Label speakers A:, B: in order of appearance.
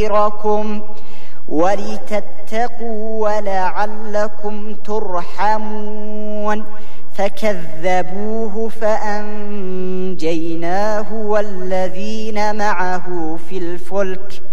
A: ولتتقوا ولعلكم ترحمون فكذبوه فأنجيناه والذين معه في الفلك